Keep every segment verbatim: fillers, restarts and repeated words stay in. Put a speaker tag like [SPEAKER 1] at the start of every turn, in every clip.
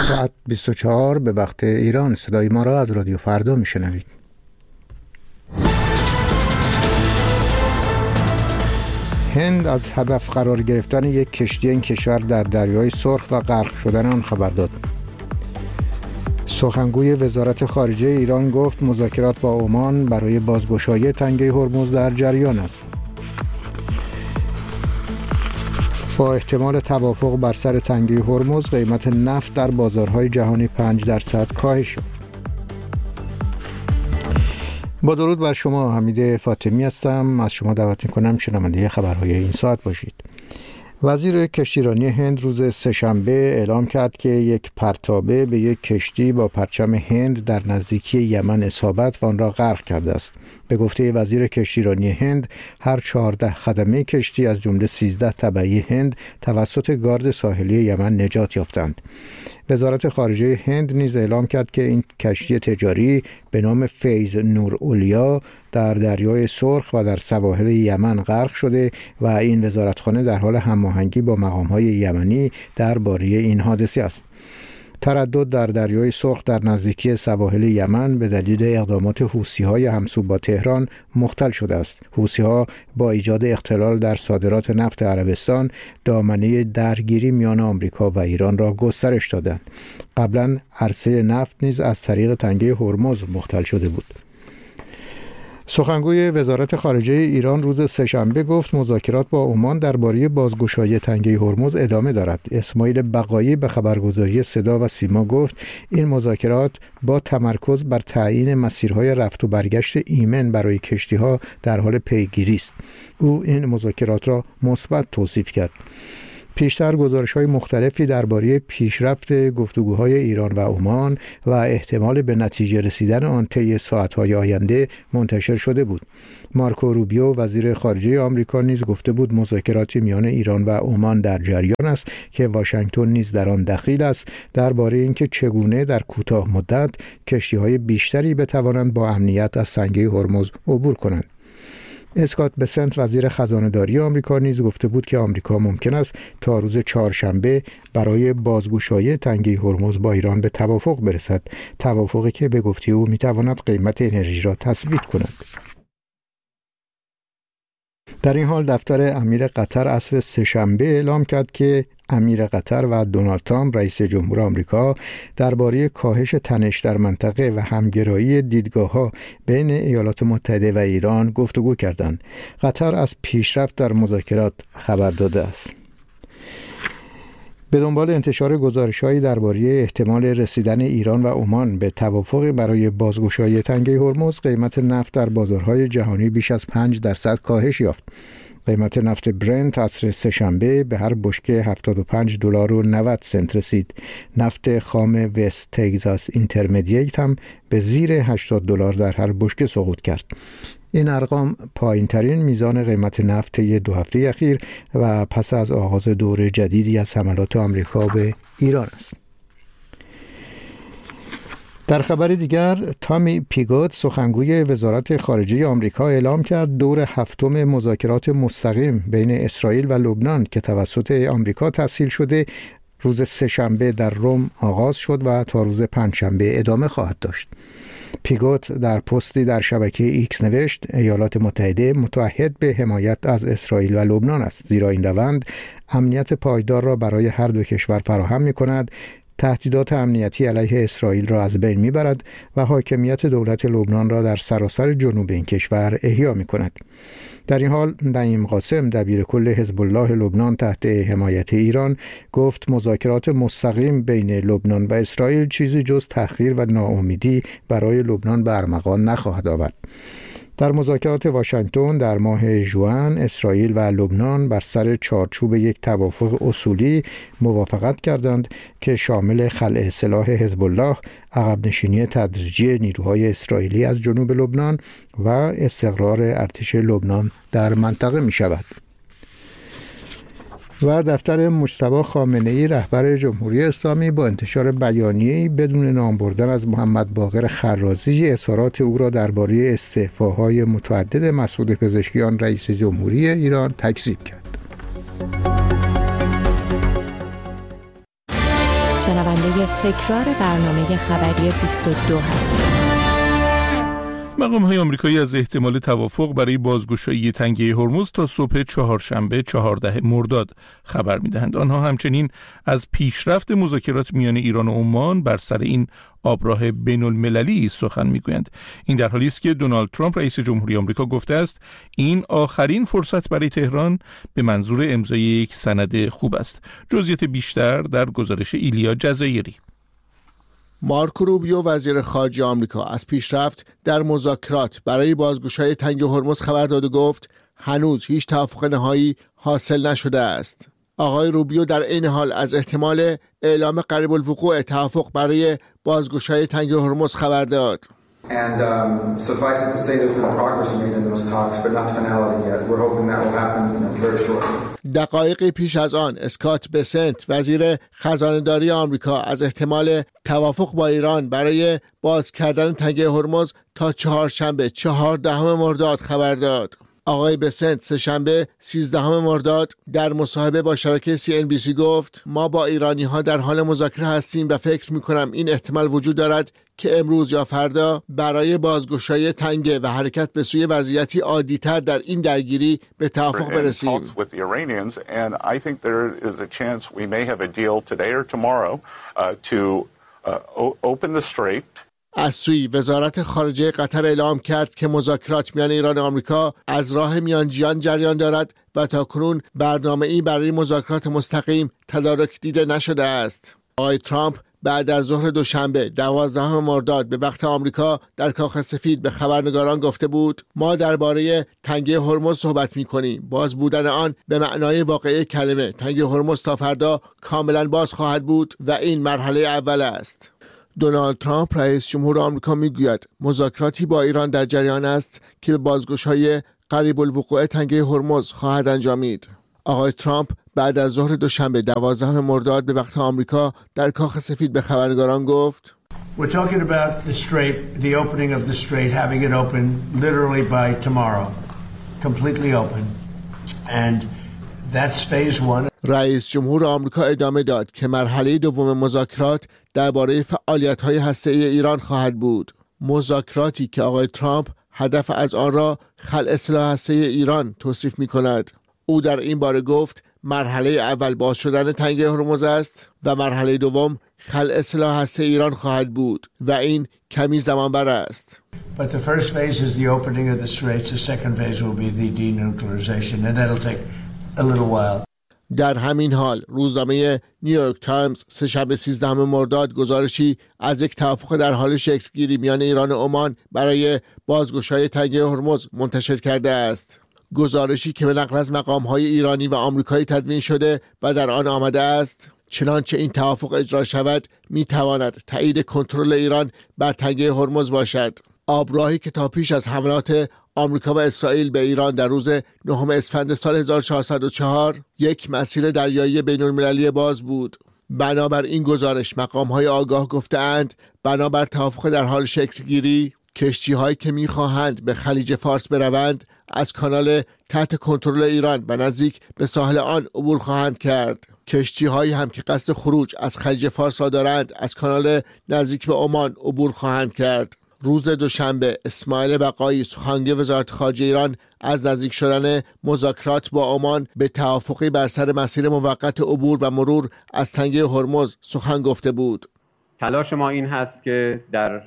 [SPEAKER 1] ساعت بیست و چهار به وقت ایران. صدای ما را از رادیو فردا میشنوید. هند از هدف قرار گرفتن یک کشتی این کشور در دریای سرخ و غرق شدن آن خبر داد. سخنگوی وزارت خارجه ایران گفت مذاکرات با عمان برای بازگشایی تنگه هرمز در جریان است. با احتمال توافق بر سر تنگه هرمز، قیمت نفت در بازارهای جهانی پنج درصد کاهش یافت. با درود بر شما، حمید فاطمی هستم. از شما دعوت می‌کنم شنونده خبرهای این ساعت باشید. وزیر کشتیرانی هند روز سه‌شنبه اعلام کرد که یک پرتابه به یک کشتی با پرچم هند در نزدیکی یمن اصابت و آن را غرق کرده است. به گفته وزیر کشتیرانی هند، هر چهارده خدمه کشتی از جمله سیزده تبعی هند توسط گارد ساحلی یمن نجات یافتند. وزارت خارجه هند نیز اعلام کرد که این کشتی تجاری به نام فیض نور اولیا در دریای سرخ و در سواحل یمن غرق شده و این وزارتخانه در حال هماهنگی با مقام‌های یمنی درباره این حادثه است. تردد در دریای سرخ در نزدیکی سواحل یمن به دلیل اقدامات حوثی‌های همسو با تهران مختل شده است. حوثی‌ها با ایجاد اختلال در صادرات نفت عربستان دامنه درگیری میان آمریکا و ایران را گسترش دادند. قبلا عرصه نفت نیز از طریق تنگه هرمز مختل شده بود. سخنگوی وزارت خارجه ایران روز سه‌شنبه گفت مذاکرات با عمان درباره بازگشایی تنگه هرمز ادامه دارد. اسماعیل بقایی به خبرگزاری صدا و سیما گفت این مذاکرات با تمرکز بر تعیین مسیرهای رفت و برگشت ایمن برای کشتی‌ها در حال پیگیری است. او این مذاکرات را مثبت توصیف کرد. پیشتر گزارش‌های مختلفی درباره پیشرفت گفتگوهای ایران و عمان و احتمال به نتیجه رسیدن آن طی ساعت‌های آینده منتشر شده بود. مارکو روبیو وزیر خارجه آمریکا نیز گفته بود مذاکراتی میان ایران و عمان در جریان است که واشنگتن نیز در آن دخیل است درباره اینکه چگونه در کوتاه مدت کشتی‌های بیشتری بتوانند با امنیت از تنگه هرمز عبور کنند. اسکات بسنت وزیر خزانه‌داری آمریکا نیز گفته بود که آمریکا ممکن است تا روز چهارشنبه برای بازگشایی تنگه هرمز با ایران به توافق برسد، توافقی که به گفته او میتواند قیمت انرژی را تثبیت کند. در این حال دفتر امیر قطر عصر سه‌شنبه اعلام کرد که امیر قطر و دونالد ترامپ رئیس جمهور آمریکا درباره کاهش تنش در منطقه و همگرایی دیدگاه‌ها بین ایالات متحده و ایران گفتگو کردند. قطر از پیشرفت در مذاکرات خبر داده است. به دنبال انتشار گزارش‌هایی درباره احتمال رسیدن ایران و عمان به توافقی برای بازگشایی تنگه هرمز، قیمت نفت در بازارهای جهانی بیش از پنج درصد کاهش یافت. قیمت نفت برنت عصر سه‌شنبه به هر بشکه هفتاد و پنج دلار و نود سنت رسید. نفت خام وست تگزاس اینترمدییت هم به زیر هشتاد دلار در هر بشکه سقوط کرد. این ارقام پایین ترین میزان قیمت نفت طی دو هفته اخیر و پس از آغاز دور جدیدی از حملات آمریکا به ایران است. در خبر دیگر، تامی پیگوت سخنگوی وزارت خارجه آمریکا اعلام کرد دور هفتم مذاکرات مستقیم بین اسرائیل و لبنان که توسط آمریکا تسهیل شده روز سه‌شنبه در روم آغاز شد و تا روز پنجشنبه ادامه خواهد داشت. پیگوت در پستی در شبکه ایکس نوشت ایالات متحده متعهد به حمایت از اسرائیل و لبنان است، زیرا این روند امنیت پایدار را برای هر دو کشور فراهم می‌کند، تهدیدات امنیتی علیه اسرائیل را از بین می‌برد و حاکمیت دولت لبنان را در سراسر جنوب این کشور احیا می‌کند. در این حال نعیم قاسم دبیر کل حزب الله لبنان تحت حمایت ایران گفت مذاکرات مستقیم بین لبنان و اسرائیل چیزی جز تأخیر و ناامیدی برای لبنان به ارمغان نخواهد آورد. در مذاکرات واشنگتن در ماه ژوئن، اسرائیل و لبنان بر سر چارچوب یک توافق اصولی موافقت کردند که شامل خلع سلاح حزب الله، عقب نشینی تدریجی نیروهای اسرائیلی از جنوب لبنان و استقرار ارتش لبنان در منطقه می شود. و دفتر مجتبی خامنه‌ای رهبر جمهوری اسلامی با انتشار بیانیه‌ای بدون نام بردن از محمد باقر خرازی اظهارات او را درباره استعفاهای متعدد مسعود پزشکیان رئیس جمهوری ایران تکذیب کرد.
[SPEAKER 2] شنونده برای تکرار برنامه خبری بیست و دو هستید.
[SPEAKER 3] مقام‌های آمریکایی از احتمال توافق برای بازگشایی تنگه هرمز تا صبح چهارشنبه چهاردهم مرداد خبر می‌دهند. آنها همچنین از پیشرفت مذاکرات میان ایران و عمان بر سر این آبراه بین‌المللی سخن می‌گویند. این در حالی است که دونالد ترامپ رئیس جمهوری آمریکا گفته است این آخرین فرصت برای تهران به منظور امضای یک سند خوب است. جزئیات بیشتر در گزارش ایلیا جزایری.
[SPEAKER 4] مارکو روبیو وزیر خارجه آمریکا از پیشرفت در مذاکرات برای بازگشایی تنگه هرمز خبر داد و گفت هنوز هیچ توافق نهایی حاصل نشده است. آقای روبیو در این حال از احتمال اعلام قریب الوقوع توافق برای بازگشایی تنگه هرمز خبر داد.
[SPEAKER 5] And um, suffice it to say there's been progress made in those talks, but not finality yet. We're hoping that will happen you know, very shortly.
[SPEAKER 4] دقایقی پیش از آن اسکات بسنت وزیر خزانه‌داری آمریکا از احتمال توافق با ایران برای باز کردن تنگه هرمز تا چهارشنبه چهاردهم مرداد خبر داد. آقای بسنت سه‌شنبه سیزدهم مرداد در مصاحبه با شبکه سی ان بی سی گفت ما با ایرانی ها در حال مذاکره هستیم و فکر می کنم این احتمال وجود دارد که امروز یا فردا برای بازگشایی تنگه و حرکت به سوی وضعیتی عادی‌تر در این درگیری به توافق برسیم. از سوی وزارت خارجه قطر اعلام کرد که مذاکرات میان ایران و آمریکا از راه میانجیان جریان دارد و تاکنون برنامه‌ای برای مذاکرات مستقیم تدارک دیده نشده است. آقای ترامپ بعد از ظهر دوشنبه دوازدهم مرداد به وقت آمریکا در کاخ سفید به خبرنگاران گفته بود ما درباره تنگه هرمز صحبت می‌کنیم. باز بودن آن به معنای واقعی کلمه تنگه هرمز تا فردا کاملا باز خواهد بود و این مرحله اول است. دونالد ترامپ رئیس جمهور آمریکا میگوید مذاکراتی با ایران در جریان است که به بازگشایی قریب الوقوع تنگه هرمز خواهد انجامید. آقای ترامپ بعد از ظهر دوشنبه دوازدهم مرداد به وقت آمریکا در کاخ سفید به خبرنگاران گفت
[SPEAKER 6] We're talking about the strait, the opening of the strait, having it open literally by tomorrow, completely open. And that's phase one.
[SPEAKER 4] رئیس جمهور آمریکا ادامه داد که مرحله دوم مذاکرات درباره فعالیت‌های هسته‌ای ایران خواهد بود. مذاکراتی که آقای ترامپ هدف از آن را خلع سلاح هسته‌ای ایران توصیف می‌کند. او در این باره گفت مرحله اول باز شدن تنگه هرمز است و مرحله دوم خلع سلاح هسته ایران خواهد بود و این کمی زمان بر است.
[SPEAKER 6] But the first phase is the opening of the straits. The second phase will be the denuclearization and that'll take a little while.
[SPEAKER 4] در همین حال روزنامه نیویورک تایمز سه‌شنبه سیزدهم مرداد گزارشی از یک توافق در حال شکل گیری میان ایران و عمان برای بازگشایی تنگه هرمز منتشر کرده است. گزارشی که به نقل از مقام‌های ایرانی و آمریکایی تدوین شده و در آن آمده است چنانچه این توافق اجرا شود می‌تواند تایید کنترل ایران بر تنگه هرمز باشد. آبراهی که تا پیش از حملات آمریکا و اسرائیل به ایران در روز نهم اسفند سال هزار و چهارصد و چهار یک مسیر دریایی بین‌المللی باز بود. بنابر این گزارش مقام‌های آگاه گفته‌اند بنابر توافق در حال شکل گیری کشتی‌هایی که می‌خواهند به خلیج فارس بروند از کانال تحت کنترل ایران و نزدیک به ساحل آن عبور خواهند کرد. کشتی‌هایی هم که قصد خروج از خلیج فارس را دارند از کانال نزدیک به عمان عبور خواهند کرد. روز دوشنبه اسماعیل بقایی سخنگوی وزارت خارجه ایران از نزدیک شدن مذاکرات با عمان به توافقی بر سر مسیر موقت عبور و مرور از تنگه هرمز سخن گفته بود.
[SPEAKER 7] تلاش ما این هست که در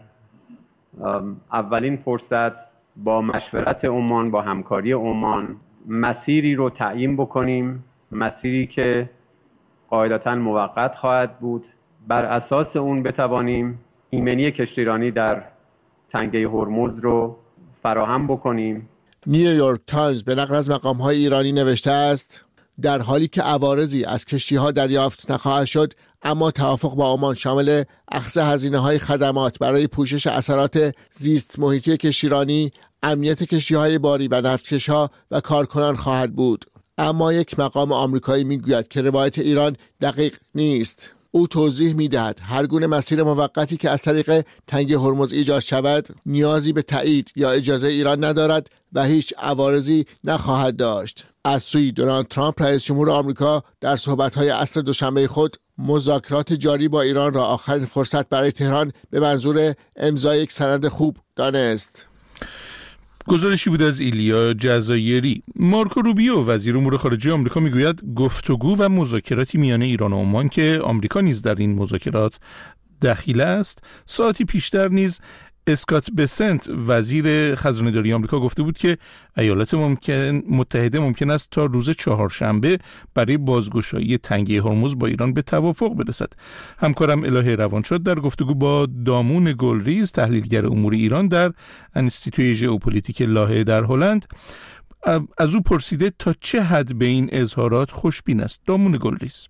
[SPEAKER 7] اولین فرصت با مشورت عمان، با همکاری عمان مسیری رو تعیین بکنیم، مسیری که قاعدتاً موقت خواهد بود. بر اساس اون بتوانیم ایمنی کشتیرانی در تنگه هرمز رو فراهم بکنیم.
[SPEAKER 4] نیویورک تایمز به نقل از مقام‌های ایرانی نوشته است در حالی که عوارضی از کشتی‌ها دریافت نخواهد شد اما توافق با عمان شامل اخذ هزینه‌های خدمات برای پوشش اثرات زیست محیطی کشتیرانی، امنیت کشتی‌های باری و نفتکش‌ها و کارکنان خواهد بود. اما یک مقام آمریکایی میگوید که روایت ایران دقیق نیست. او توضیح میدهد هر گونه مسیر موقتی که از طریق تنگه هرمز ایجاد شود نیازی به تایید یا اجازه ایران ندارد و هیچ عوارضی نخواهد داشت. از سوی دونالد ترامپ رئیس جمهور آمریکا در صحبت‌های عصر دوشنبه خود مذاکرات جاری با ایران را آخرین فرصت برای تهران به منظور امضای یک سند خوب دانست.
[SPEAKER 3] گزارشی بود از ایلیا جزایری. مارکو روبیو وزیر امور خارجه آمریکا میگوید گفتگو و مذاکراتی میان ایران و عمان که آمریکا نیز در این مذاکرات دخیل است، ساعتی پیشتر نیز اسکات بسنت وزیر خزانه‌داری آمریکا گفته بود که ایالات ممکن متحده ممکن است تا روز چهارشنبه برای بازگشایی تنگه هرمز با ایران به توافق برسد. همکارم الهه روانشاد در گفتگو با دامون گلریز تحلیلگر امور ایران در انستیتوی ژئوپلیتیک لاهه در هلند از او پرسیده تا چه حد به این اظهارات خوشبین است. دامون گلریز: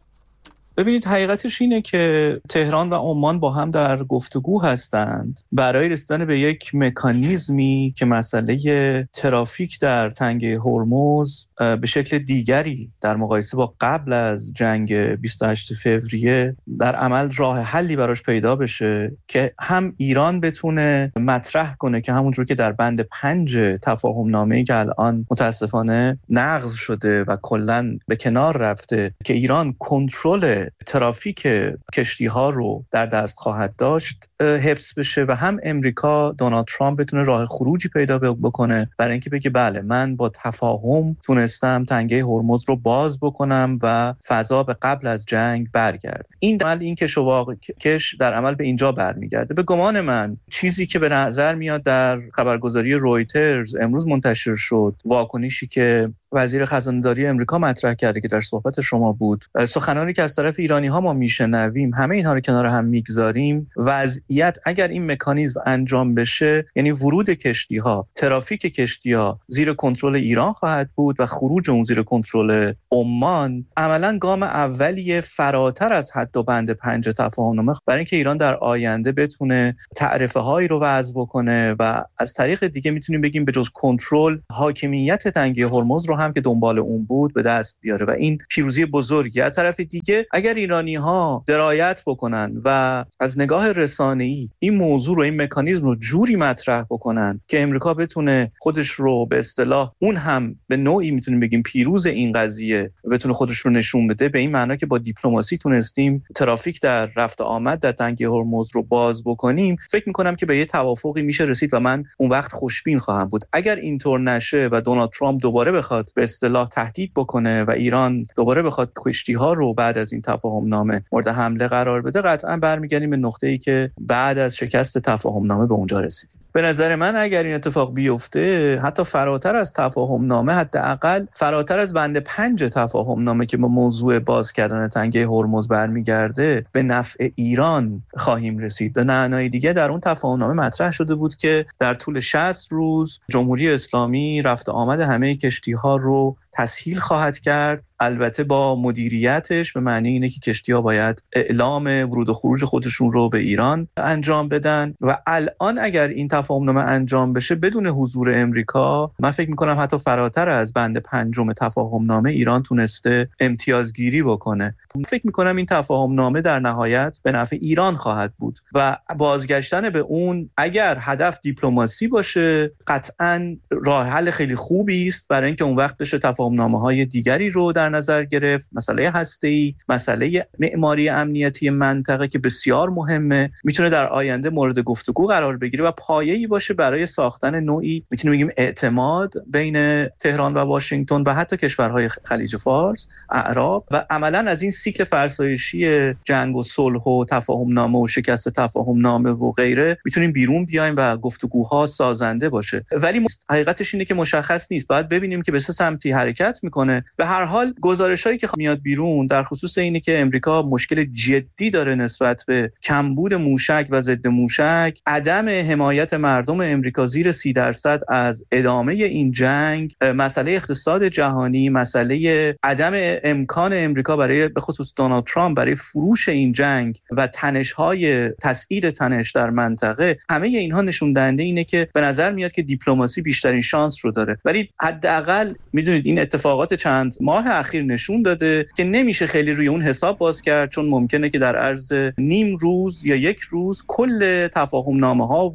[SPEAKER 8] ببینید، حقیقتش اینه که تهران و عمان با هم در گفتگو هستند برای رسیدن به یک مکانیزمی که مسئله ترافیک در تنگه هرمز به شکل دیگری در مقایسه با قبل از جنگ بیست و هشتم فوریه در عمل راه حلی براش پیدا بشه که هم ایران بتونه مطرح کنه که همونجور که در بند پنج تفاهم نامه‌ای که الان متاسفانه نقض شده و کلاً به کنار رفته که ایران کنترل ترافیک کشتی ها رو در دست خواهد داشت حفظ بشه و هم امریکا دونالد ترامپ بتونه راه خروجی پیدا بکنه برای اینکه بگه بله من با تفاهم تونستم تنگه هرمز رو باز بکنم و فضا به قبل از جنگ برگرد. این عمل این کش و واکش در عمل به اینجا برمیگرده. به گمان من چیزی که به نظر میاد در خبرگزاری رویترز امروز منتشر شد، واکنشی که وزیر خزانه‌داری امریکا مطرح کرده که در صحبت شما بود، سخنانی که از طرف ایرانی ها ما میشنویم، همه اینها رو کنار هم میگذاریم، وضعیت اگر این مکانیزم انجام بشه یعنی ورود کشتی ها، ترافیک کشتی ها زیر کنترل ایران خواهد بود و خروج اون زیر کنترل عمان عملاً گام اولیه فراتر از حد و بند پنج تفاهم نامه برای اینکه ایران در آینده بتونه تعرفه هایی رو وضع بکنه و از طریق دیگه میتونیم بگیم به جز کنترل حاکمیت تنگه هرمز رو هم که دنبال اون بود به دست بیاره و این پیروزی بزرگی. از طرف دیگه اگر ایرانی‌ها درایت بکنن و از نگاه رسانه‌ای این موضوع رو، این مکانیزم رو جوری مطرح بکنن که امریکا بتونه خودش رو به اصطلاح اون هم به نوعی میتونیم بگیم پیروز این قضیه بتونه خودش رو نشون بده، به این معنا که با دیپلماسی تونستیم ترافیک در رفت آمد در تنگه هرمز رو باز بکنیم، فکر می‌کنم که به یه توافقی میشه رسید و من اون وقت خوشبین خواهم بود. اگر اینطور نشه و دونالد ترامپ دوباره بخواد به اصطلاح تهدید بکنه و ایران دوباره بخواد کشتی‌ها رو بعد از این تفاهم نامه مورد حمله قرار بده، قطعا برمیگردیم به نقطه‌ای که بعد از شکست تفاهم نامه به اونجا رسیدیم. به نظر من اگر این اتفاق بیفته، حتی فراتر از تفاهم نامه، حداقل فراتر از بند پنج تفاهم نامه که با موضوع باز کردن تنگه هرمز برمیگرده، به نفع ایران خواهیم رسید. به معنای دیگه در اون تفاهم نامه مطرح شده بود که در طول شصت روز جمهوری اسلامی رفت آمد همه کشتی‌ها رو تسهیل خواهد کرد، البته با مدیریتش، به معنی اینه که کشتی‌ها باید اعلام ورود و خروج خودشون رو به ایران انجام بدن و الان اگر این تفاهم نامه انجام بشه بدون حضور امریکا، من فکر می‌کنم حتی فراتر از بند پنجم تفاهم نامه ایران تونسته امتیازگیری بکنه. فکر می‌کنم این تفاهم نامه در نهایت به نفع ایران خواهد بود و بازگشتن به اون اگر هدف دیپلماسی باشه قطعاً راه حل خیلی خوبی است برای اینکه اون وقت بشه تفاهم نامه‌های دیگری رو در نظر گرفت، مسئله هسته‌ای، مسئله معماری امنیتی منطقه که بسیار مهمه، میتونه در آینده مورد گفتگو قرار بگیره و پایه‌ای باشه برای ساختن نوعی میتونیم بگیم اعتماد بین تهران و واشنگتن و حتی کشورهای خلیج فارس، اعراب و عملاً از این سیکل فرسایشی جنگ و صلح و تفاهم نامه و شکست تفاهم نامه و غیره میتونیم بیرون بیایم و گفتگوها سازنده باشه. ولی حقیقتش اینه که مشخص نیست، باید ببینیم که به چه سمتی حرکت میکنه. به هر حال گزارشایی که میاد بیرون در خصوص اینه که امریکا مشکل جدی داره نسبت به کمبود موشک و ضد موشک، عدم حمایت مردم امریکا زیر سی درصد از ادامه این جنگ، مسئله اقتصاد جهانی، مسئله عدم امکان امریکا برای به خصوص دونالد ترامپ برای فروش این جنگ و تنش‌های تسعیر تنش در منطقه، همه اینها نشون دهنده اینه که به نظر میاد که دیپلماسی بیشترین شانس رو داره. ولی حداقل میدونید این اتفاقات چند ماه اخیر نشون داده که نمیشه خیلی روی اون حساب باز کرد، چون ممکنه که در عرض نیم روز یا یک روز کل تفاهم نامه ها و گفتگو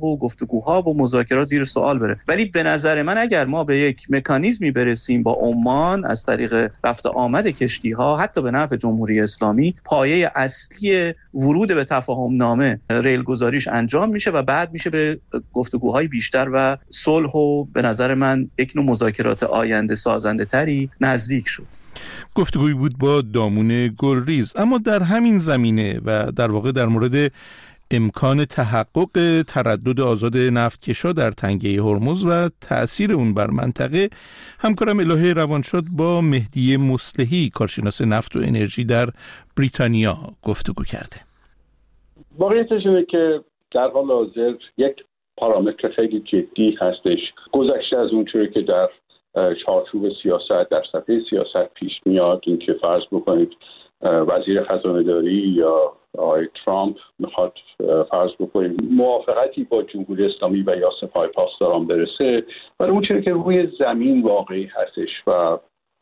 [SPEAKER 8] گفتگوها و مذاکرات زیر سوال بره. ولی به نظر من اگر ما به یک مکانیزمی برسیم با عمان از طریق رفت آمد کشتی‌ها حتی به نفع جمهوری اسلامی، پایه اصلی ورود به تفاهم نامه ریل گذاریش انجام میشه و بعد میشه به گفتگوهای بیشتر و صلح و به نظر من یک نوع مذاکرات آینده سازنده تری نزدیک شد.
[SPEAKER 3] گفتگویی بود با دامون گلریز. اما در همین زمینه و در واقع در مورد امکان تحقق تردد آزاد نفتکشا در تنگه هرمز و تأثیر اون بر منطقه، همکارم الهه روانشاد با مهدی مصلحی کارشناس نفت و انرژی در بریتانیا گفتگو کرده.
[SPEAKER 9] واقعیتش اینه که در حال حاضر یک پارامتر خیلی جدی هستش گذشته از اون چیزی که در چارچوب سیاست در صفحه سیاست پیش میاد، این که فرض بکنید وزیر خزانه‌داری یا آقای ترامپ میخواد فرض بکنید موافقتی با جمهوری اسلامی و یا سپاه پاسداران برسه، ولی اون چیزی که روی زمین واقعی هستش و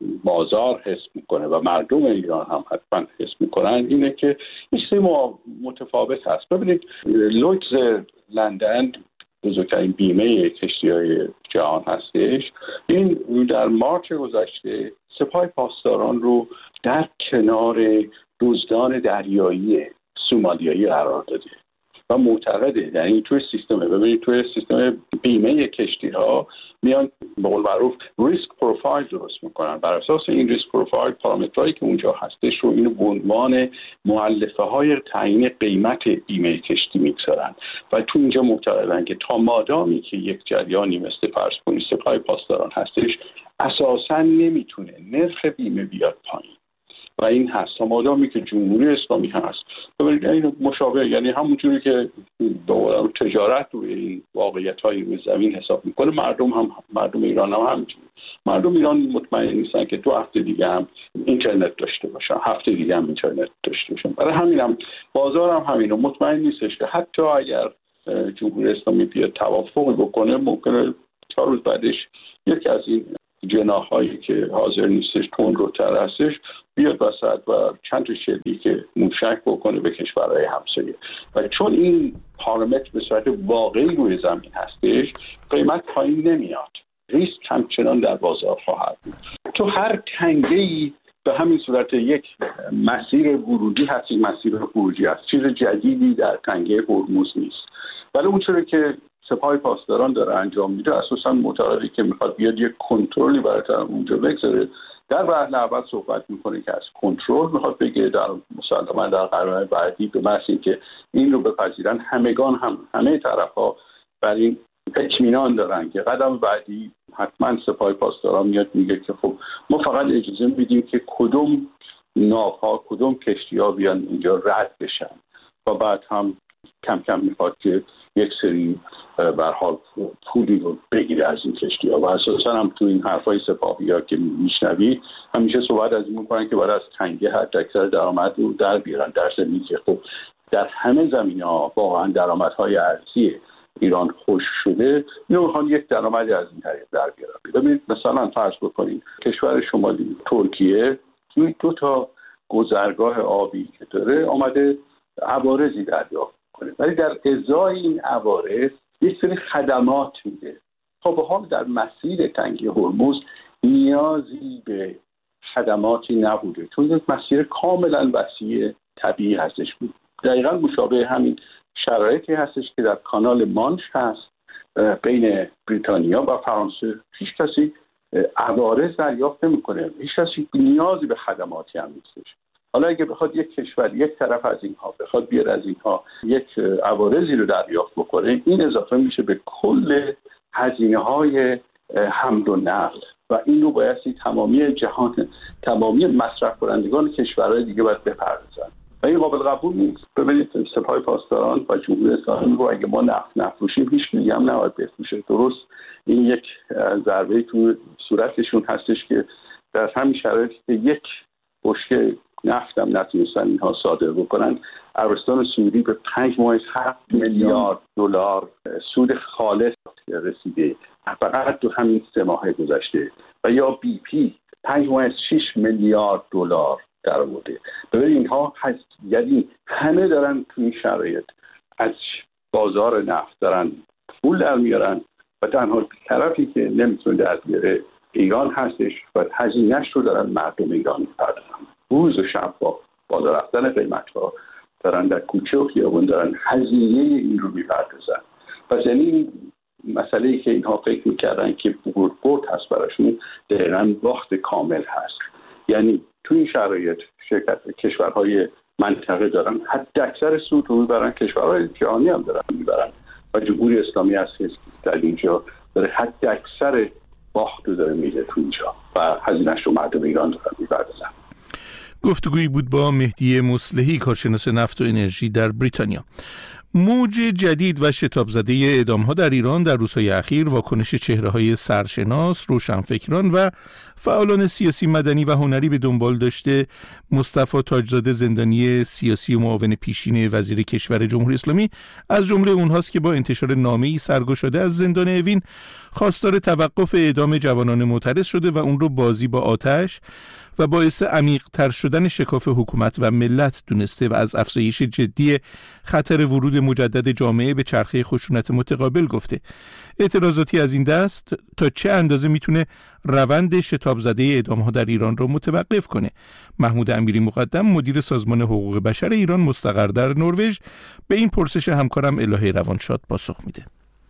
[SPEAKER 9] بازار حس میکنه و مردم ایران هم حتما حس میکنن اینه که این چیزی متفاوت هست. ببینید لویدز لندن بزرگترین بیمه کشتی‌های جهان هستش، این در مارچ گذشته سپاه پاسداران رو در کنار دزدان دریایی سومالیایی قرار داده و معتقده، یعنی توی سیستم ببینید توی سیستم بیمه کشتی‌ها میان به قول معروف ریسک پروفایل درست میکنن، بر اساس این ریسک پروفایل پارامترهایی که اونجا هستش رو اینو به عنوان مؤلفه های تعیین قیمت بیمه کشتی میگذارن و تو اینجا معتقدن که تا مادامی که یک جریانی مثل فرض کنید سپاه پاسداران هستش اساسا نمیتونه نرخ بیمه بیاد پایین و این هست تا مادامی که جمهوری اسلامی هست. ببینید این مشابه، یعنی همونجوری که به تجارت روی این واقعیت‌های روی زمین حساب میکنه، مردم هم مردم ایران هم همینجوری. مردم ایران مطمئن نیستن که دو هفته دیگه هم اینترنت داشته باشن، هفته دیگه هم اینترنت داشته باشن. برای همین هم بازار هم همینو مطمئن نیستش که حتی اگر جمهوری اسلامی بیاد توافقی بکنه ممکنه چهار روز بعدش یکی از این جناحایی که حاضر نیستش تندروتر هستش بیاد وسط و چند تا شلیک که موشک بکنه به کشورهای همسایه و چون این پارامتر به صورت واقعی روی زمین هستش قیمت پایین نمیاد، ریسک همچنان در بازار خواهد بود. تو هر تنگه‌ای به همین صورت یک مسیر ورودی هست، یک مسیر خروجی هست، چیز جدیدی در تنگه هرمز نیست. ولی اون چیزی که سپاه پاسداران داره انجام میده اساسا معتقده که میخواد بیاد یک کنترلی برای اونجا بگذاره. در وهله اول صحبت میکنه که از کنترل میخواد بگه، در مسلما در قرار بعدی به محض اینکه این رو بپذیرن همگان هم همه طرف‌ها بر این اطمینان دارن که قدم بعدی حتما سپاه پاسداران میاد میگه که خب ما فقط اجازه میدیم که کدوم ناوها کدوم کشتی‌ها بیان اینجا رد بشن و بعد هم کم کم میخواد که یک سری به هر حال پولی رو بگیره از این کشتی‌ها و اساسا هم تو این حرفای سپاهی‌ها که میشنوید همیشه صحبت از این میکنن که برای از تنگه حد اکثر درآمد رو در بیارن، در ضمنی که خب در همه زمینه‌ها واقعا درآمدهای ارزی ایران خوش شده، اینو میخوان یک درآمدی از این طریق در بیارن. ببینید مثلا فرض بکنید کشور شمالی ترکیه توی دو تا گذرگاه آبی که داره آمده عوارضی دریافت کنه، ولی در ازای این عوارض یک سری خدمات میده. تا به حال در مسیر تنگه هرمز نیازی به خدماتی نبوده چون یک مسیر کاملا وسیع طبیعی هستش. دقیقا مشابه همین شرایطی هستش که در کانال مانش هست بین بریتانیا و فرانسه. هیچ کسی عوارض دریافت نمیکنه، هیچ کسی نیازی به خدماتی هم نیستش. حالا اگه بخواد یک کشور یک طرف از اینها بخواد بیاد از اینها یک عوارضی رو دریافت بکنه، این اضافه میشه به کل هزینه‌های حمل و نقل و این رو بایستی تمامی جهان تمامی مصرف کنندگان کشورهای دیگه باید بپردازن و این قابل قبول نیست. ببینید سپاه پاسداران و جمهوری اسلامی رو اگه ما نفت نفروشیم هیچ کی هم نباید بفروشه. درست این یک ضربه تو صورتشون هستش که در همین شرایطی که یک بشکه نفت هم نتونستن اینها صادر بکنن، عربستان سعودی به پنج ماه هفت میلیارد دلار سود خالص رسیده فقط تو همین سه ماه گذشته و یا بی پی پنج ماه شش میلیارد دلار در آورده. ببین اینها هست، یعنی همه دارن تو این شرایط از بازار نفت دارن پول در میارن و تنها طرفی که نمیتونه در بیاره ایران هستش و هزینه‌اش رو دارن مردم ایران می‌پردازن. روز و شب با بالا رفتن قیمت‌ها دارن در کوچه و خیابون دارن هزینه این رو می‌پردازن. پس یعنی مسئله‌ای که اینها فکر می‌کردن که برد برد هست براشون دقیقاً باخت کامل هست. یعنی تو این شرایط شرکت کشورهای منطقه دارن حد اکثر سود رو میبرن، کشورهای جهانی هم دارن میبرن و جمهوری اسلامی هست که در اینجا داره حد اکثر باخت رو داره میده تو اینجا و هزینه‌اش رو مردم ایران دارن میبردن.
[SPEAKER 3] گفتگویی بود با مهدی مصلحی، کارشناس نفت و انرژی در بریتانیا. موج جدید و شتاب زده اعدام‌ها در ایران در روزهای اخیر واکنش چهره‌های سرشناس، روشنفکران و فعالان سیاسی، مدنی و هنری به دنبال داشته. مصطفی تاجزاده، زندانی سیاسی و معاون پیشین وزیر کشور جمهوری اسلامی، از جمله اونهاست که با انتشار نامه‌ای سرگشاده از زندان اوین خواستار توقف اعدام جوانان معترض شده و اون رو بازی با آتش و باعث عمیق‌تر شدن شکاف حکومت و ملت دونسته و از افزایش جدی خطر ورود مجدد جامعه به چرخه خشونت متقابل گفته. اعتراضاتی از این دست تا چه اندازه میتونه روند شتاب زده اعدام‌ها در ایران رو متوقف کنه؟ محمود امیری مقدم، مدیر سازمان حقوق بشر ایران مستقر در نروژ، به این پرسش همکارم الهه روانشاد پاسخ میده.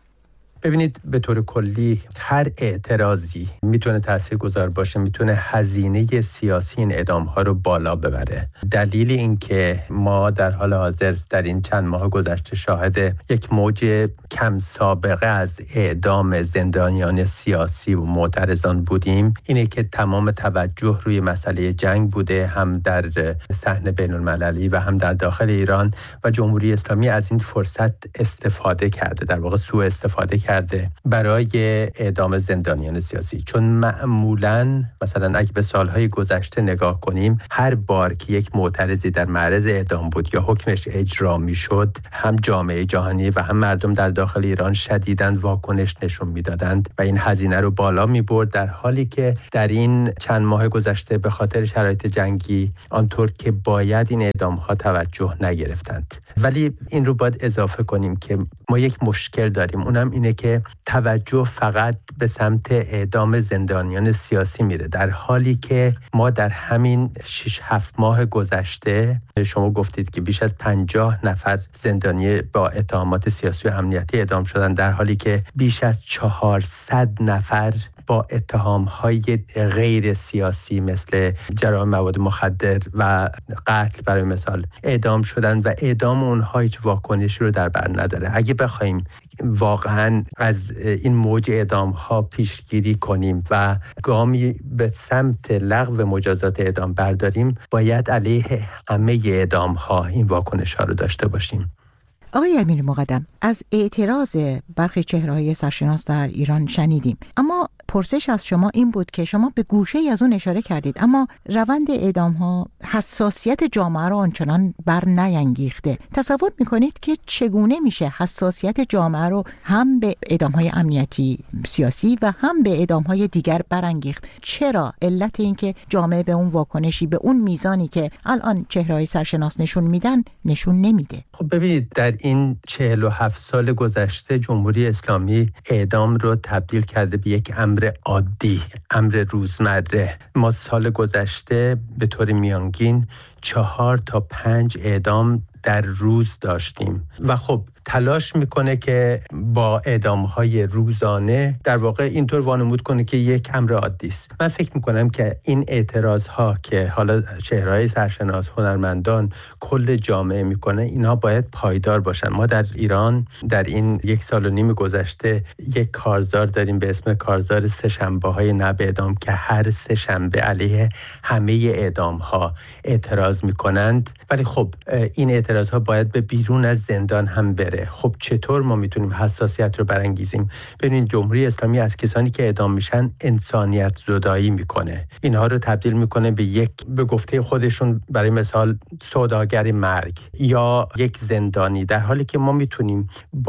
[SPEAKER 10] ببینید، به طور کلی هر اعتراضی میتونه تاثیرگذار باشه، میتونه هزینه سیاسی این اعدام‌ها رو بالا ببره. دلیل این که ما در حال حاضر در این چند ماه گذشته شاهد یک موج کم سابقه از اعدام زندانیان سیاسی و معترضان بودیم اینه که تمام توجه روی مسئله جنگ بوده، هم در صحنه بین‌المللی و هم در داخل ایران، و جمهوری اسلامی از این فرصت استفاده کرده، در واقع سوء استفاده کرده کرده برای اعدام زندانیان سیاسی. چون معمولاً مثلا اگه به سالهای گذشته نگاه کنیم، هر بار که یک معترضی در معرض اعدام بود یا حکمش اجرا میشد، هم جامعه جهانی و هم مردم در داخل ایران شدیداً واکنش نشون میدادند و این هزینه رو بالا میبرد، در حالی که در این چند ماه گذشته به خاطر شرایط جنگی آنطور که باید این اعدام ها توجه نگرفتند. ولی این رو باید اضافه کنیم که ما یک مشکل داریم، اونم اینه که توجه فقط به سمت اعدام زندانیان سیاسی میره، در حالی که ما در همین شش هفت ماه گذشته شما گفتید که بیش از پنجاه نفر زندانی با اتهامات سیاسی و امنیتی اعدام شدن، در حالی که بیش از چهارصد نفر با اتهام‌های غیر سیاسی مثل جرائم مواد مخدر و قتل برای مثال اعدام شدن و اعدام اونها هیچ واکنشی رو در بر نداره. اگه بخوایم واقعاً از این موج اعدام‌ها پیشگیری کنیم و گامی به سمت لغو مجازات اعدام برداریم، باید علیه همه اعدام‌ها این واکنش‌ها رو داشته باشیم.
[SPEAKER 11] آقای امیری مقدم، از اعتراض برخی چهره‌های سرشناس در ایران شنیدیم، اما پرسش از شما این بود که شما به گوشه‌ای از اون اشاره کردید، اما روند اعدام‌ها حساسیت جامعه رو آنچنان بر نینگیخته. تصور می‌کنید که چگونه میشه حساسیت جامعه رو هم به اعدام‌های امنیتی سیاسی و هم به اعدام‌های دیگر برانگیخت؟ چرا علت این که جامعه به اون واکنشی به اون میزانی که الان چهره‌های سرشناس نشون میدن نشون نمیده؟
[SPEAKER 10] خب ببینید، در این چهل و هفت سال گذشته جمهوری اسلامی اعدام رو تبدیل کرده به یک امر عادی، امر روزمره. ما سال گذشته به طور میانگین چهار تا پنج اعدام در روز داشتیم و خب تلاش میکنه که با اعدام‌های روزانه در واقع اینطور وانمود کنه که یک امر عادی است. من فکر میکنم که این اعتراض‌ها که حالا چهره‌های سرشناس، هنرمندان، کل جامعه میکنه، اینها باید پایدار باشن. ما در ایران در این یک سال و نیم گذشته یک کارزار داریم به اسم کارزار سه شنبه‌های نه به اعدام که هر سه شنبه علیه همه اعدام‌ها اعتراض میکنند، ولی خب این اعتراض‌ها باید به بیرون از زندان هم بره. خب چطور ما میتونیم حساسیت رو برانگیزیم؟ ببینید، جمهوری اسلامی از کسانی که اعدام میشن انسانیت زدایی میکنه، اینها رو تبدیل میکنه به یک، به گفته خودشون برای مثال سوداگر مرگ یا یک زندانی، در حالی که ما میتونیم با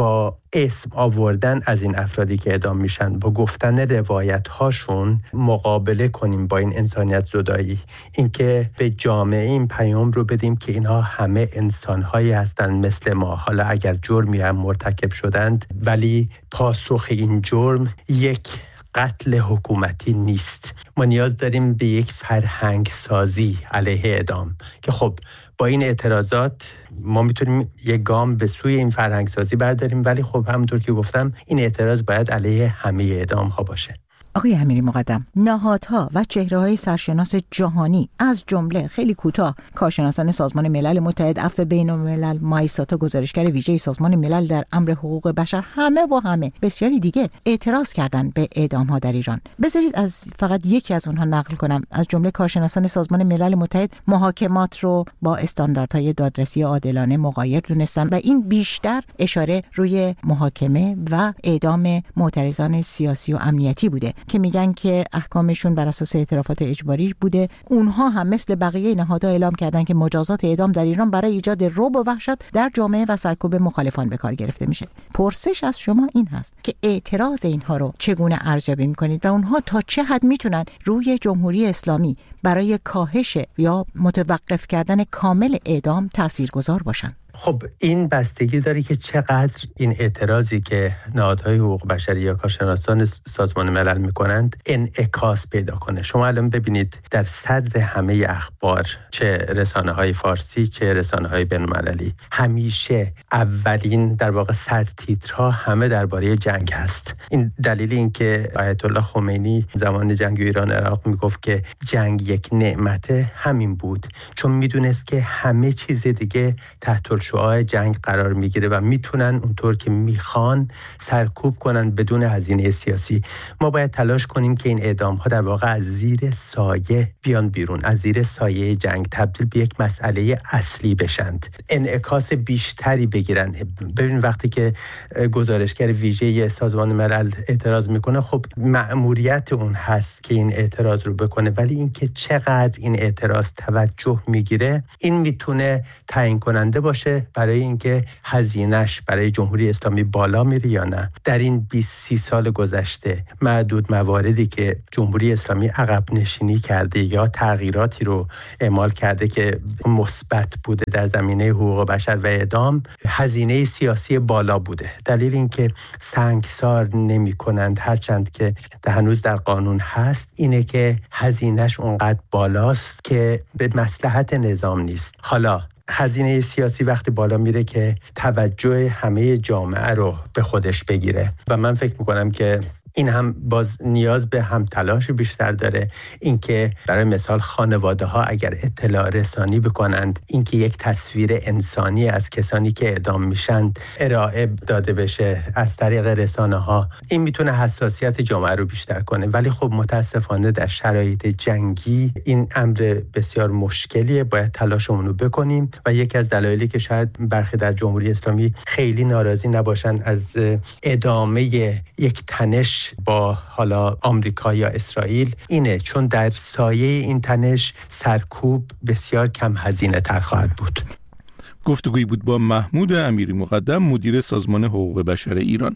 [SPEAKER 10] اسم آوردن از این افرادی که اعدام میشن با گفتن روایت هاشون مقابله کنیم با این انسانیت زدایی، اینکه به جامعه این پیام رو بدیم که اینها همه انسان‌هایی هستند مثل ما، حالا اگر جرمی هم مرتکب شدند ولی پاسخ این جرم یک قتل حکومتی نیست. ما نیاز داریم به یک فرهنگ سازی علیه اعدام که خب با این اعتراضات ما میتونیم یک گام به سوی این فرهنگ سازی برداریم، ولی خب همونطور که گفتم این اعتراض باید علیه همه اعدام ها باشه.
[SPEAKER 11] آقای امیری مقدم، نهادها و چهره‌های سرشناس جهانی از جمله خیلی کوتاه کارشناسان سازمان ملل متحد، عفو بین‌الملل، مایساتا گزارشگر ویژه سازمان ملل در امر حقوق بشر، همه و همه بسیاری دیگه اعتراض کردن به اعدام‌ها در ایران. بذارید از فقط یکی از اونها نقل کنم. از جمله کارشناسان سازمان ملل متحد محاکمات رو با استانداردهای دادرسی عادلانه مغایر دونستن و این بیشتر اشاره روی محاکمه و اعدام معترضان سیاسی و امنیتی بوده که میگن که احکامشون بر اساس اعترافات اجباری بوده. اونها هم مثل بقیه نهادها اعلام کردن که مجازات اعدام در ایران برای ایجاد رعب و وحشت در جامعه و سرکوب مخالفان به کار گرفته میشه. پرسش از شما این هست که اعتراض اینها رو چگونه ارزیابی میکنید و اونها تا چه حد میتونن روی جمهوری اسلامی برای کاهش یا متوقف کردن کامل اعدام تاثیرگذار باشن؟
[SPEAKER 10] خب این بستگی داره که چقدر این اعتراضی که نهادهای حقوق بشری یا کارشناسان سازمان ملل میکنند انعکاس پیدا کنه. شما الان ببینید در صدر همه اخبار، چه رسانه های فارسی چه رسانه های بین‌المللی، همیشه اولین در واقع سرتیترها همه درباره جنگ هست. این دلیل این که آیت الله خمینی زمان جنگ ایران عراق میگفت که جنگ یک نعمت همین بود، چون میدونست که همه چیز دیگه تحت شعاع جنگ قرار میگیره و میتونن اونطور که میخوان سرکوب کنن بدون هزینه سیاسی. ما باید تلاش کنیم که این اعدام ها در واقع از زیر سایه بیان بیرون، از زیر سایه جنگ تبدیل به یک مسئله اصلی بشند، انعکاس بیشتری بگیرن. ببین وقتی که گزارشگر ویژه سازمان ملل اعتراض میکنه، خب مأموریت اون هست که این اعتراض رو بکنه، ولی اینکه چقدر این اعتراض توجه میگیره این میتونه تعیین کننده باشه برای اینکه هزینه‌اش برای جمهوری اسلامی بالا میره یا نه. در این بیست سی سال گذشته معدود مواردی که جمهوری اسلامی عقب نشینی کرده یا تغییراتی رو اعمال کرده که مثبت بوده در زمینه حقوق بشر و اعدام، هزینه سیاسی بالا بوده. دلیل اینکه سنگسار نمی‌کنند هرچند که هنوز در قانون هست اینه که هزینه‌اش اونقدر بالاست که به مصلحت نظام نیست. حالا هزینه سیاسی وقتی بالا میره که توجه همه جامعه رو به خودش بگیره و من فکر میکنم که این هم باز نیاز به هم تلاش بیشتر داره. اینکه برای مثال خانواده ها اگر اطلاع رسانی بکنند، اینکه یک تصویر انسانی از کسانی که اعدام میشن ارائه داده بشه از طریق رسانه ها، این میتونه حساسیت جامعه رو بیشتر کنه. ولی خب متاسفانه در شرایط جنگی این امر بسیار مشکلیه، باید تلاشمون رو بکنیم و یکی از دلایلی که شاید برخی در جمهوری اسلامی خیلی ناراضی نباشن از ادامه یک تنش با حالا آمریکا یا اسرائیل اینه، چون در سایه این تنش سرکوب بسیار کم هزینه تر خواهد بود.
[SPEAKER 3] گفتگویی بود با محمود امیری مقدم، مدیر سازمان حقوق بشر ایران.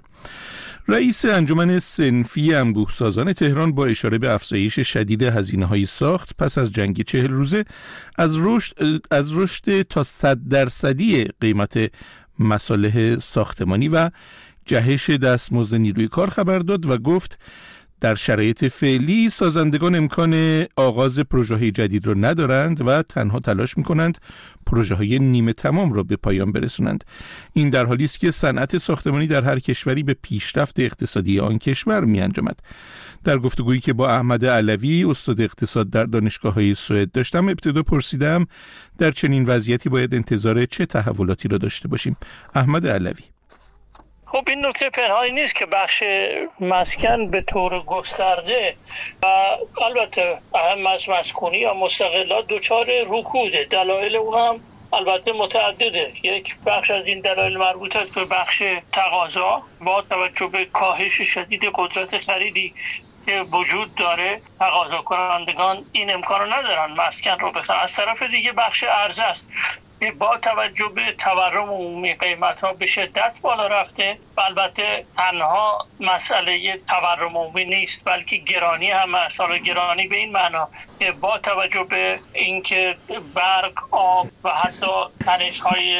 [SPEAKER 3] رئیس انجمن صنفی انبوه‌سازان تهران با اشاره به افزایش شدید هزینه‌های ساخت پس از جنگ چهل روزه از رشد از رشد تا صد درصدی قیمت مصالح ساختمانی و جهش دستمزد نیروی کار خبر داد و گفت در شرایط فعلی سازندگان امکان آغاز پروژه‌های جدید را ندارند و تنها تلاش می‌کنند پروژه‌های نیمه تمام را به پایان برسونند. این در حالی است که صنعت ساختمانی در هر کشوری به پیشرفت اقتصادی آن کشور می‌انجامد. در گفتگویی که با احمد علوی استاد اقتصاد در دانشگاه‌های سوئد داشتم، ابتدا پرسیدم در چنین وضعیتی باید انتظار چه تحولاتی را داشته باشیم. احمد علوی:
[SPEAKER 12] خب این نکته پنهانی نیست که بخش مسکن به طور گسترده و البته اهم از مسکونی یا مستقلات دچار رکوده. دلایل اون هم البته متعدده. یک بخش از این دلایل مربوط است به بخش تقاضا با توجه به کاهش شدید قدرت خریدی که وجود داره. تقاضا کنندگان این امکان رو ندارن مسکن رو بخرن. از طرف دیگه بخش عرضه است. با توجه به تورم عمومی قیمت ها به شدت بالا رفته. البته تنها مسئله تورم عمومی نیست، بلکه گرانی هم هست. حالا گرانی به این معنا که با توجه به اینکه برق، آب و حتی تنش های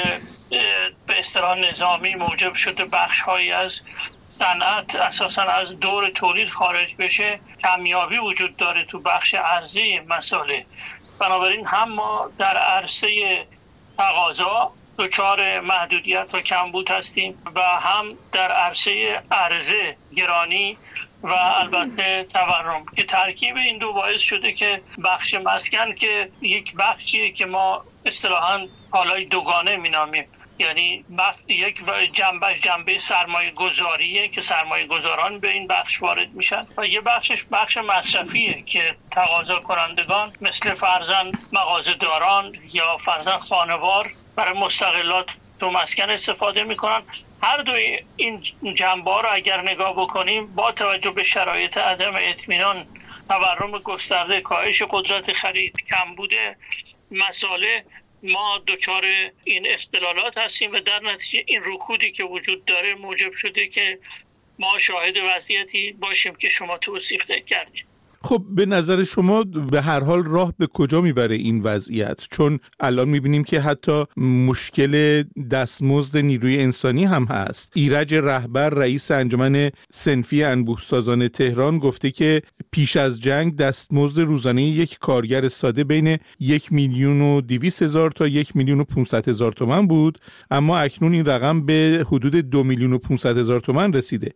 [SPEAKER 12] به اصطلاح نظامی موجب شده بخش هایی از صنعت اساساً از دور تولید خارج بشه، کمیابی وجود داره تو بخش عرضه مسائل. بنابراین هم ما در عرصه تقاضا دچار محدودیت و کمبود هستیم و هم در عرصه عرضه گرانی و البته تورم که ترکیب این دو باعث شده که بخش مسکن که یک بخشیه که ما اصطلاحاً کالای دوگانه مینامیم، یعنی یک جنبش جنبه سرمایه گذاریه که سرمایه گذاران به این بخش وارد میشن و یه بخشش بخش مصرفیه که تقاضا کنندگان مثل فرزن مغازه داران یا فرزن خانوار برای مستقلات تو مسکن استفاده میکنن. هر دوی این جنبه ها رو اگر نگاه بکنیم با توجه به شرایط عدم اطمینان، تورم گسترده، کاهش قدرت خرید، کمبود مساله، ما دچار این اختلالات هستیم و در نتیجه این رکودی که وجود داره موجب شده که ما شاهد وضعیتی باشیم که شما توصیف کردید.
[SPEAKER 3] خب به نظر شما به هر حال راه به کجا میبره این وضعیت؟ چون الان میبینیم که حتی مشکل دستمزد نیروی انسانی هم هست. ایرج رهبر رئیس انجمن صنفی انبوه‌سازان تهران گفته که پیش از جنگ دستمزد روزانه یک کارگر ساده بین یک میلیون و دویست هزار تا یک میلیون و پانصد هزار تومان بود، اما اکنون این رقم به حدود دو میلیون و پانصد هزار تومان رسیده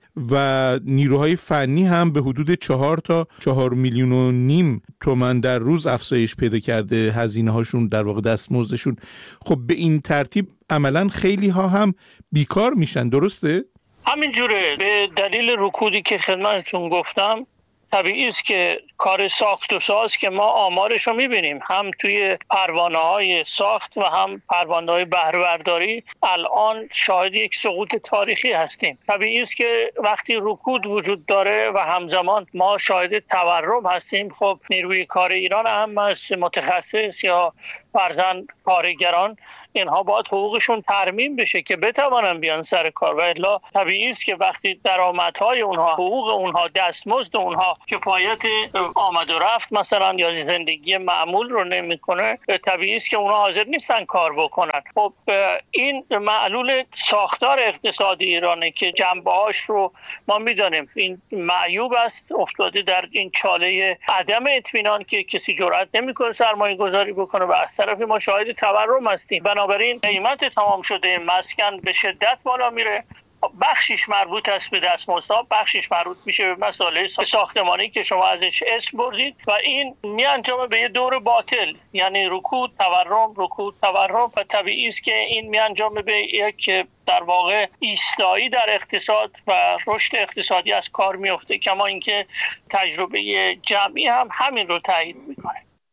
[SPEAKER 3] و نیروهای فنی هم به حدود چهار تا چهار میلیون و نیم تومان در روز افزایش پیدا کرده هزینه هاشون، در واقع دستمزدشون. خب به این ترتیب عملا خیلی ها هم بیکار میشن، درسته؟
[SPEAKER 12] همینجوره. به دلیل رکودی که خدمتتون گفتم طبیعی است که کار ساخت و ساز که ما آمارش رو میبینیم هم توی پروانه‌های ساخت و هم پروانه‌های بهره برداری الان شاهد یک سقوط تاریخی هستیم. طبیعی است که وقتی رکود وجود داره و همزمان ما شاهد تورم هستیم، خب نیروی کار ایران هم از متخصص یا فرزن کارگران اینها باید حقوقشون ترمیم بشه که بتوانن بیان سر کار و الا طبیعی است که وقتی درآمدهای اونها، حقوق اونها، دستمزد اونها کفایت آمد و رفت مثلا یا زندگی معمول رو نمیکنه، طبیعی است که اونها حاضر نیستن کار بکنن. خب این معلول ساختار اقتصادی ایرانه که جنبه‌هاش رو ما میدونیم. این معیوب است، افتاده در این چاله عدم اطمینان که کسی جرئت نمیکنه سرمایه گذاری بکنه و از طرفی ما شاهد تورم هستیم. بنابراین قیمت تمام شده مسکن به شدت بالا میره. بخشش مربوط است به دستمزدها، بخشش مربوط میشه به مسائل ساختمانی که شما ازش اسم بردید و این میانجامه به یه دور باطل، یعنی رکود تورم رکود تورم و طبیعی است که این میانجامه به یک در واقع ایستایی در اقتصاد و رشد اقتصادی از کار میفته، کما اینکه تجربه جمعی هم همین رو تایید میکنه.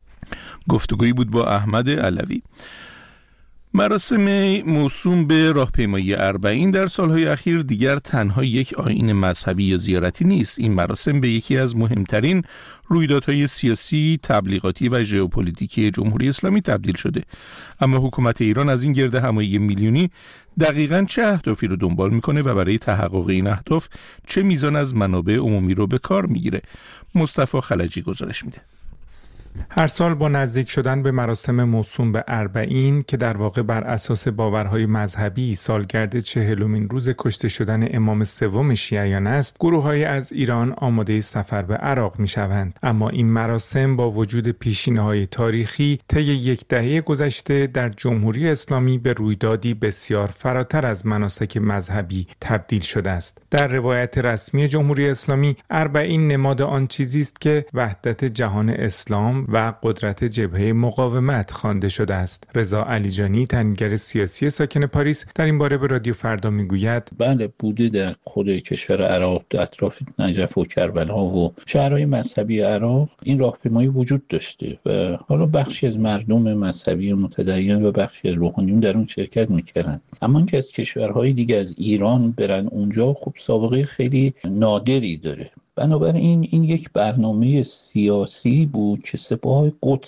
[SPEAKER 3] گفتگویی بود با احمد علوی. مراسم موسوم به راهپیمایی اربعین در سالهای اخیر دیگر تنها یک آیین مذهبی یا زیارتی نیست. این مراسم به یکی از مهمترین رویدادهای سیاسی، تبلیغاتی و ژئوپلیتیکی جمهوری اسلامی تبدیل شده. اما حکومت ایران از این گرد همایی میلیونی دقیقاً چه اهدافی رو دنبال میکنه و برای تحقق این اهداف چه میزان از منابع عمومی رو به کار میگیره؟ مصطفی خلجی گزارش میده.
[SPEAKER 13] هر سال با نزدیک شدن به مراسم موسوم به اربعین که در واقع بر اساس باورهای مذهبی سالگرد چهلمین روز کشته شدن امام سوم شیعیان است، گروه‌هایی از ایران آماده سفر به عراق می‌شوند. اما این مراسم با وجود پیشینه‌های تاریخی طی یک دهه گذشته در جمهوری اسلامی به رویدادی بسیار فراتر از مناسک مذهبی تبدیل شده است. در روایت رسمی جمهوری اسلامی اربعین نماد آن چیزی است که وحدت جهان اسلام و قدرت جبهه مقاومت خوانده شده است. رضا علیجانی، تحلیلگر سیاسی ساکن پاریس، در این باره به رادیو فردا میگوید
[SPEAKER 14] بله، بوده در خود کشور عراق، در اطراف نجف و کربلا و شهرهای مذهبی عراق این راهپیمایی وجود داشته و حالا بخشی از مردم مذهبی متدین و بخشی از روحانیون در اون شرکت میکردند. اما اینکه از کشورهای دیگه از ایران برن اونجا خب سابقه خیلی نادری داره. بنابراین این یک برنامه سیاسی بود که سپاه قدس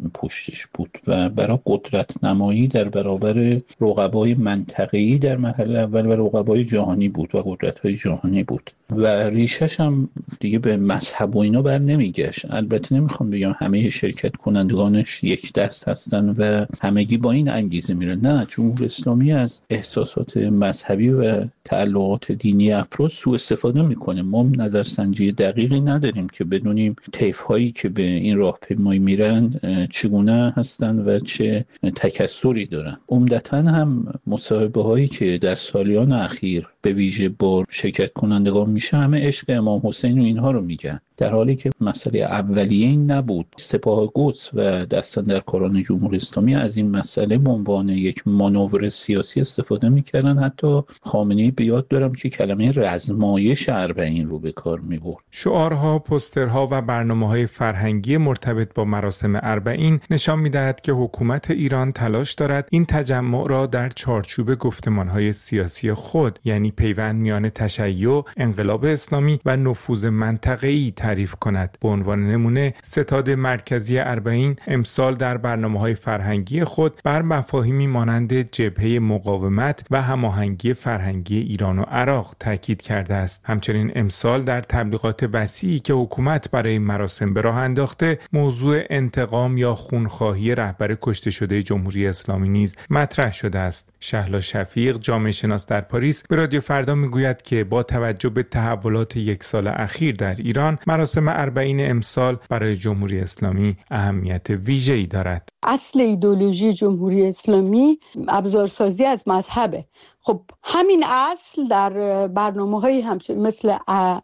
[SPEAKER 14] پشتش بود و برای قدرت نمایی در برابر رقبای منطقه‌ای در مرحله اول و رقبای جهانی بود و قدرت‌های جهانی بود و ریشش هم دیگه به مذهب و اینا بر نمیگشت. البته نمیخوام بگم همه شرکت کنندگانش یک دست هستن و همگی با این انگیزه میرن، نه، جمهوری اسلامی از احساسات مذهبی و تعلقات دینی افراد سوء استفاده میکنه. ما نظرسنجی دقیقی نداریم که بدونیم طیف هایی که به این راهپیمایی میرن چگونه هستن و چه تکثری دارن. عمدتاً هم مصاحبه هایی که در سالیان اخیر به ویژه با شرکت کنندگان میشه همه عشق امام حسین و اینها رو میگن، در حالی که مسئله اولیه این نبود. سپاه قدس و دستاندرکاران جمهوری اسلامی از این مسئله به عنوان یک مانور سیاسی استفاده میکردن. حتی خامنه‌ای به یاد دارم که کلمه رزمایش اربعین رو به کار میبرد.
[SPEAKER 13] شعارها، پوسترها و برنامه‌های فرهنگی مرتبط با مراسم اربعین نشان می‌دهد که حکومت ایران تلاش دارد این تجمع را در چارچوب گفتمان‌های سیاسی خود، یعنی پیوند میان تشیع، انقلاب اسلامی و نفوذ منطقه‌ای تعریف کند. به عنوان نمونه ستاد مرکزی اربعین امسال در برنامه‌های فرهنگی خود بر مفاهیمی مانند جبهه مقاومت و هماهنگی فرهنگی ایران و عراق تاکید کرده است. همچنین امسال در تبلیغات وسیعی که حکومت برای مراسم به راه انداخته، موضوع انتقام یا خونخواهی رهبر کشته شده جمهوری اسلامی نیز مطرح شده است. شهلا شفیق، جامعه شناس در پاریس، به رادیو فردا میگوید که با توجه به تحولات یک سال اخیر در ایران، مراسم اربعین امسال برای جمهوری اسلامی اهمیت ویژه‌ای دارد.
[SPEAKER 15] اصل ایدئولوژی جمهوری اسلامی ابزارسازی از مذهبه. خب همین اصل در برنامه‌های همچنین مثل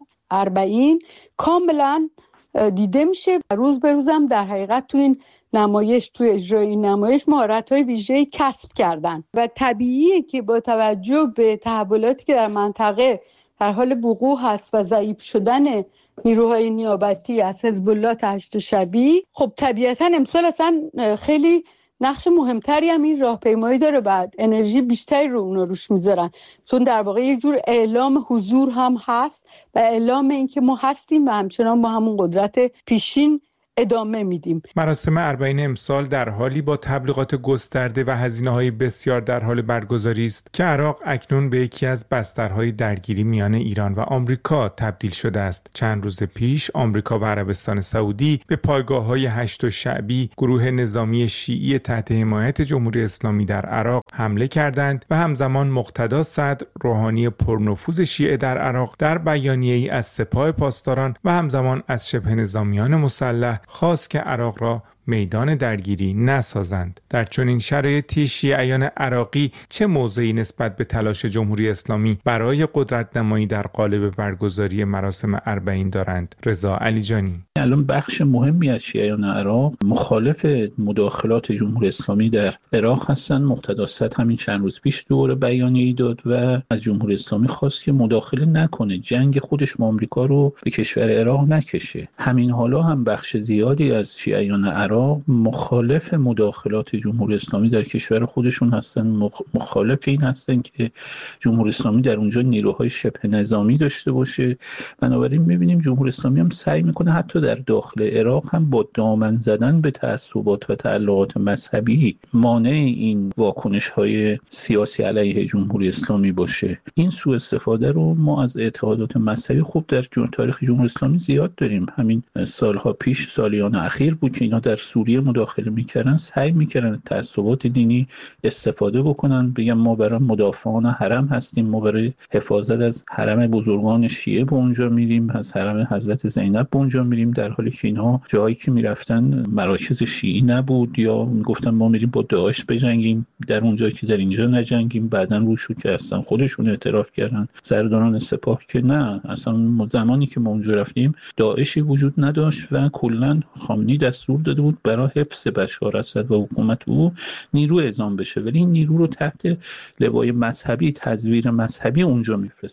[SPEAKER 15] اربعین کاملا دیده میشه. روز به روزم در حقیقت تو این نمایش، تو اجرای این نمایش مهارت‌های ویژه‌ای کسب کردن و طبیعیه که با توجه به تحولاتی که در منطقه در حال وقوع هست و ضعیف شدن نیروهای نیابتی از حزب الله تا هشت شبی، خب طبیعتاً امسال اصلا خیلی نقش مهمتری هم این راهپیمایی داره، بعد انرژی بیشتری رو اونا روش میذارن، چون در واقع یک جور اعلام حضور هم هست و اعلام این که ما هستیم و همچنان با همون قدرت پیشین ادامه میدیم.
[SPEAKER 13] مراسم اربعین امسال در حالی با تبلیغات گسترده و هزینه‌های بسیار در حال برگزاری است که عراق اکنون به یکی از بسترهای درگیری میان ایران و آمریکا تبدیل شده است. چند روز پیش آمریکا و عربستان سعودی به پایگاه‌های هشت شعبی، گروه نظامی شیعی تحت حمایت جمهوری اسلامی در عراق حمله کردند و همزمان مقتدا صدر، روحانی پرنفوذ شیعه در عراق، در بیانیه‌ای از سپاه پاسداران و همزمان از شبه نظامیان مسلح خواست که عراق را میدان درگیری نسازند. در چنین شرایطی شیعیان عراقی چه موضعی نسبت به تلاش جمهوری اسلامی برای قدرت نمایی در قالب برگزاری مراسم اربعین دارند؟ رضا علیجانی:
[SPEAKER 14] الان بخش مهمی از شیعیان عراق مخالف مداخلات جمهوری اسلامی در عراق هستند. مقتدا صدر همین چند روز پیش دور بیانیه‌ای داد و از جمهوری اسلامی خواست که مداخله نکنه، جنگ خودش با آمریکا رو به کشور عراق نکشه. همین حالا هم بخش زیادی از شیعیان عراق مخالف مداخلات جمهوری اسلامی در کشور خودشون هستن، مخالف این هستن که جمهوری اسلامی در اونجا نیروهای شبه نظامی داشته باشه. بنابراین می‌بینیم جمهوری اسلامی هم سعی میکنه حتی در داخل عراق هم با دامن زدن به تعصبات و تعلقات مذهبی مانع این واکنش‌های سیاسی علیه جمهوری اسلامی باشه. این سوء استفاده رو ما از اعتقادات مذهبی خوب در تاریخ جمهوری اسلامی زیاد داریم. همین سالها پیش، سالیان اخیر بود که اینا در سوریه مداخله میکردن، سعی میکردن تعصبات دینی استفاده بکنن، بگن ما برای مدافعان حرم هستیم، ما برای حفاظت از حرم بزرگان شیعه به اونجا میریم، از حرم حضرت زینب به اونجا میریم، در حالی که اینها جایی که میرفتن مراکز شیعی نبود، یا میگفتن ما میریم با داعش بجنگیم در اونجا که در اینجا نجنگیم. بعدن روش شد که اصلا خودشون اعتراف کردن، سرداران سپاه، که نه، اصلا زمانی که ما اونجا رفتیم داعشی وجود نداشت و کلا خامنه‌ای دستور داده بود برای حفظ بشار اسد و حکومت او نیرو اعزام بشه، ولی این نیرو رو تحت لوای مذهبی، تزویر مذهبی اونجا میفرستادن.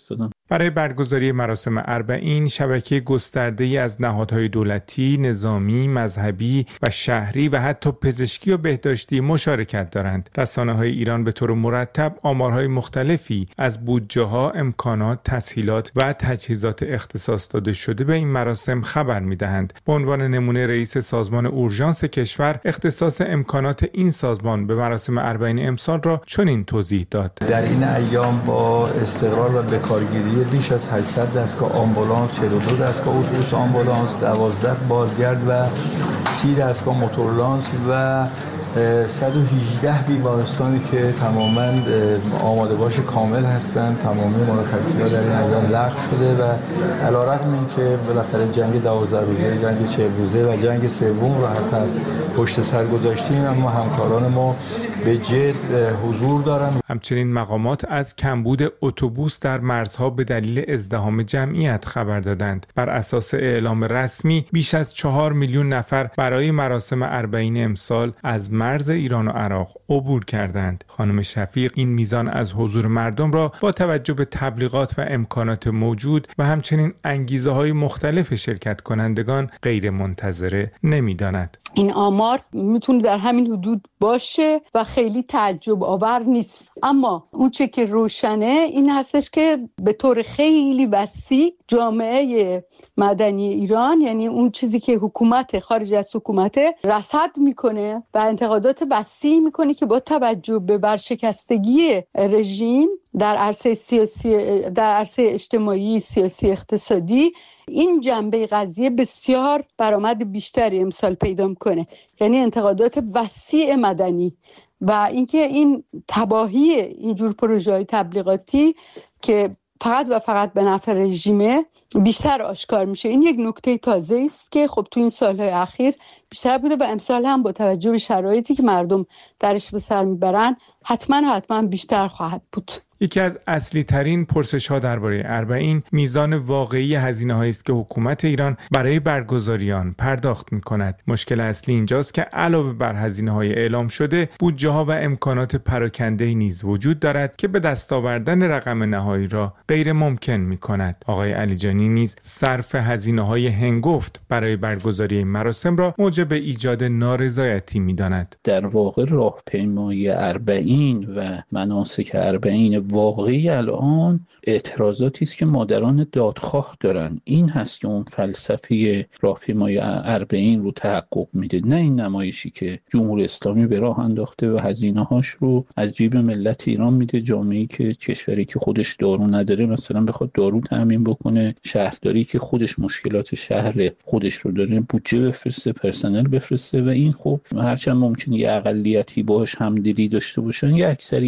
[SPEAKER 13] برای برگزاری مراسم اربعین شبکه گسترده‌ای از نهادهای دولتی، نظامی، مذهبی و شهری و حتی پزشکی و بهداشتی مشارکت دارند. رسانه‌های ایران به طور مرتب آمارهای مختلفی از بودجه‌ها، امکانات، تسهیلات و تجهیزات اختصاص داده شده به این مراسم خبر می‌دهند. به عنوان نمونه رئیس سازمان اورژانس کشور اختصاص امکانات این سازمان به مراسم اربعین امسال را چنین توضیح داد.
[SPEAKER 16] در این ایام با استقرار و بکارگیری بیش از هشتصد دستگاه آمبولانس، چهل و دو دستگاه اتوبوس آمبولانس، دوازده بازگرد و سی دستگاه موتورلانس و صد و هجده بیمارستانی که تماما آماده باش کامل هستند. تمامی مرخصی‌ها در این ایام لغو شده و علی‌رغم اینکه بالاخره جنگ دوازده روزه، جنگ چهل روزه و جنگ سوم رو حتی پشت سر گذاشتیم، اما همکاران ما به جد حضور دارند.
[SPEAKER 13] همچنین مقامات از کمبود اتوبوس در مرزها به دلیل ازدحام جمعیت خبر دادند. بر اساس اعلام رسمی بیش از چهار میلیون نفر برای مراسم اربعین امسال از مرز ایران و عراق عبور کردند. خانم شفیق این میزان از حضور مردم را با توجه به تبلیغات و امکانات موجود و همچنین انگیزه‌های مختلف شرکت کنندگان غیر منتظره نمی‌داند.
[SPEAKER 15] این آمار میتونه در همین حدود باشه و خیلی تعجب آور نیست، اما اون چه که روشنه این هستش که به طور خیلی وسیع جامعه مدنی ایران، یعنی اون چیزی که حکومت خارج از حکومت رصد میکنه و انتقادات وسیع میکنه که با توجه به ورشکستگی رژیم در عرصه سیاسی، در عرصه اجتماعی، سیاسی، اقتصادی، این جنبه قضیه بسیار برآمد بیشتری امسال پیدا میکنه. یعنی انتقادات وسیع مدنی و اینکه این تباهی اینجور پروژه‌های تبلیغاتی که فقط و فقط به نفع رژیمه بیشتر آشکار میشه. این یک نکته تازه است که خب تو این سالهای اخیر بیشتر بوده و امسال هم با توجه به شرایطی که مردم درش به سر میبرن حتما حتما بیشتر خواهد بود.
[SPEAKER 13] یکی از اصلی ترین پرسش ها درباره اربعین میزان واقعی هزینه هایی است که حکومت ایران برای برگزاری آن پرداخت می کند. مشکل اصلی اینجاست که علاوه بر هزینه های اعلام شده، بودجه ها و امکانات پراکنده نیز وجود دارد که به دست آوردن رقم نهایی را غیر ممکن می کند. آقای علیجانی نیز صرف هزینه های هنگفت برای برگزاری مراسم را موجب ایجاد نارضایتی می داند.
[SPEAKER 14] در واقع راهپیمایی اربعین و مناسک اربعین واقعی الان اعتراضاتی است که مادران دادخواه دارن. این هست که اون فلسفه راهپیمایی اربعین رو تحقق میده، نه این نمایشی که جمهوری اسلامی به راه انداخته و هزینه‌هاش رو از جیب ملت ایران میده. جامعه‌ای که کشوری که خودش دارو نداره مثلا بخواد دارو تامین بکنه، شهرداری که خودش مشکلات شهر خودش رو داره بودجه بفرسته، پرسنل بفرسته و این خب هرچند ممکنه یه اقلیتی باهاش همدلی داشته باشن، یه اکثری